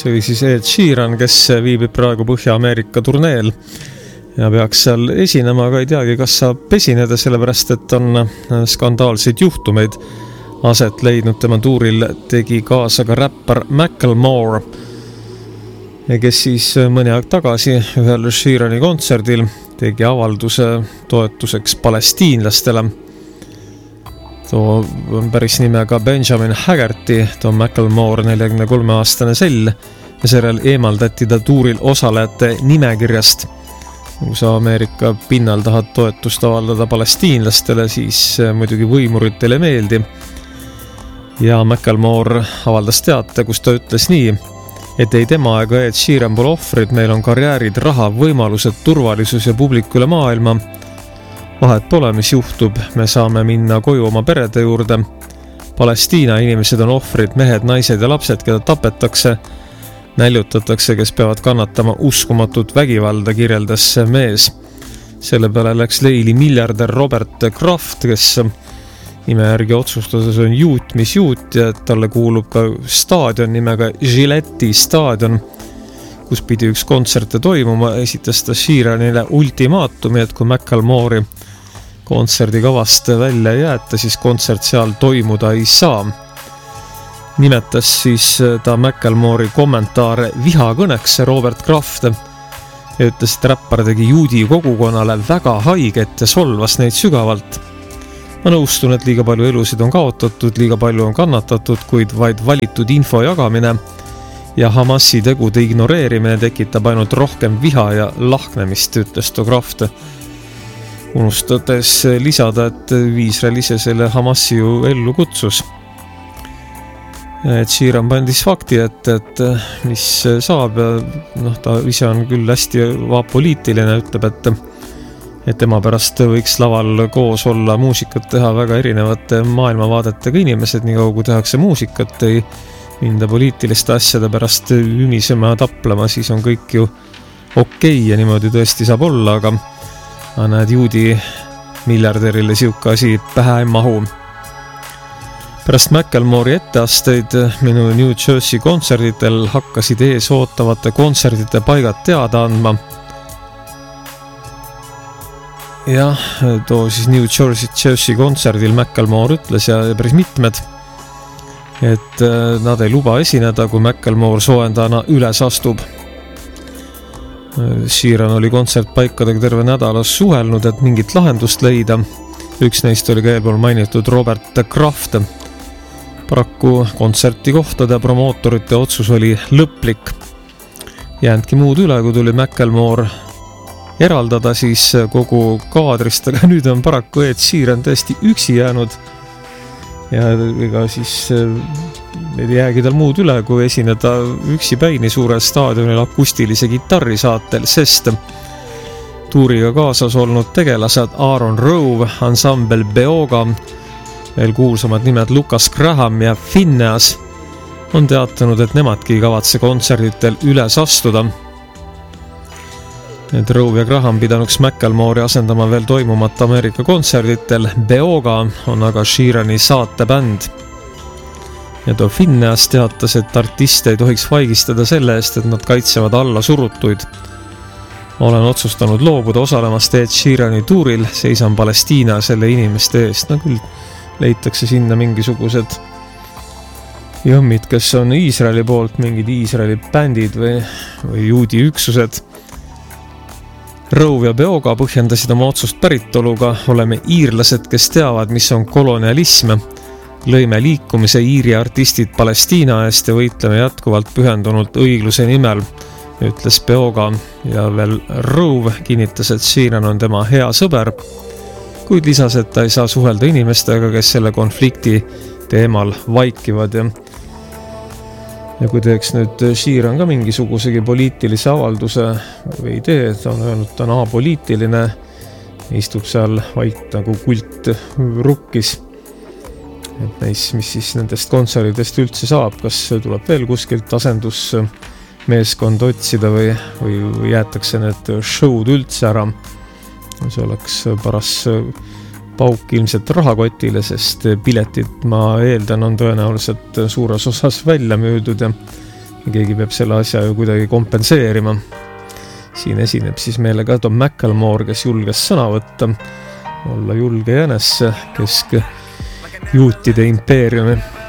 see oli siis Ed Sheeran, kes viibib praegu Põhja-Ameerika turneel ja peaks seal esinema, aga ei teagi, kas saab esineda, sellepärast et on skandaalseid juhtumeid aset leidnud. Tema tuuril tegi kaasa ka räppar Macklemore, kes siis mõni aeg tagasi ühel Sheerani kontserdil tegi avalduse toetuseks palestiinlastele. Too on päris nimega Benjamin Haggerty, too Macklemore 43-aastane sell, ja seejärel eemaldati ta tuuril osalejate nimekirjast. Kui sa Ameerika pinnal tahad toetust avaldada palestiinlastele, siis muidugi võimuritele meeldi. Ja Macklemore avaldas teate, kus ta ütles nii, et ei tema ega Ed Sheeran pole ohvrid, meil on karjäärid, raha, võimalused, turvalisus ja publik üle maailma. Vahet pole, mis juhtub, me saame minna koju oma perede juurde. Palestiina inimesed on ohvrid, mehed, naised ja lapsed, keda tapetakse, näljutatakse, kes peavad kannatama uskumatut vägivalda, kirjeldas mees. Selle peale läks leili miljardär Robert Kraft, kes nime järgi otsustades on juut, mis juut, ja talle kuulub ka staadion nimega Gilletti staadion, kus pidi üks kontserte toimuma. Esitas ta Sheeranile ultimaatumi, et kui Macklemore'i kontserdikavast välja ei jäeta, siis kontsert seal toimuda ei saa. Nimetas siis ta Macklemore'i kommentaare vihakõneks Robert Kraft ja ütles, et räppar tegi juudi kogukonnale väga haiget ja solvas neid sügavalt. Ma nõustun, et liiga palju elusid on kaotatud, liiga palju on kannatatud, kuid vaid valitud info jagamine ja Hamasi tegude ignoreerimine tekitab ainult rohkem viha ja lahknemist, ütles to Kraft. Unustades lisada, et Iisrael ise selle Hamasi ju ellu kutsus. Et Sheeran pandis fakti, et mis saab ja ta ise on küll hästi apoliitiline, ütleb, et tema pärast võiks laval koos olla muusikat teha väga erinevate maailmavaadetega inimesed, nii kaugu tehakse muusikat, ei minda poliitiliste asjade pärast ümisema ja taplema, siis on kõik ju okei ja niimoodi tõesti saab olla, aga näed, juudi miljardärile siuke asi pähe ei mahu. Pärast Macklemore'i etteasteid minu New Jersey kontserditel hakkasid ees ootavate kontserdite paigad teada andma. Jah, too siis New Jersey kontserdil Macklemore ütles ja päris mitmed, et nad ei luba esineda, kui Macklemore soojendajana üles astub. Sheeran oli kontsertpaikadega terve nädalas suhelnud, et mingit lahendust leida. Üks neist oli ka eelpool mainitud Robert Kraft. Paraku kontserti kohtade promootorite otsus oli lõplik. Jäändki muud üle, kui tuli Macklemore eraldada siis kogu kaadrist, aga nüüd on paraku Ed Sheeran tõesti üksi jäänud. Ja ega siis ei jäägi tal muud üle, kui esineda üksipäini suurel staadionil akustilise kitarri saatel, sest tuuriga kaasas olnud tegelased Aaron Rove, Ensemble Beoga, veel kuulsamad nimed Lucas Graham ja Finneas on teatanud, et nemadki kavatse kontserditel üles astuda. Et Rove ja Graham pidanuks Macklemore'i asendama veel toimumata Ameerika kontserditel. Beoga on aga Sheerani saatebänd. Ja too Finneas teatas, et artiste ei tohiks vaigistada selle eest, et nad kaitsevad alla surutuid. Olen otsustanud loobuda osalemast Ed Sheerani tuuril, seisan Palestiina selle inimeste eest. No küll leitakse sinna mingisugused jõmmid, kes on Iisraeli poolt, mingid Iisraeli bändid või juudi üksused. Rove ja Beoga põhjendasid oma otsust päritoluga, oleme iirlased, kes teavad, mis on kolonialism. Lõime liikumise Iiri artistid Palestiina eest ja võitleme jätkuvalt pühendunult õigluse nimel, ütles Beoga. Ja veel Rove kinnitas, et Sheeran on tema hea sõber, kuid lisas, et ta ei saa suhelda inimestega, kes selle konflikti teemal vaikivad. Ja kui teeks nüüd Sheeran ka mingisugusegi poliitilise avalduse või idee, ta on öelnud, ta on apoliitiline, istub seal vait nagu kult rukkis. Et mis siis nendest kontseridest üldse saab, kas tuleb veel kuskilt asendusmeeskond otsida või jäetakse need show'd üldse ära. See oleks paras pauk ilmselt rahakotile, sest piletid, ma eeldan, on tõenäoliselt suures osas välja müüdud ja keegi peab selle asja ju kuidagi kompenseerima. Siin esineb siis meile ka Tom Macklemore, kes julges sõna võtta, olla julge jänesse kesk juutide impeeriumi.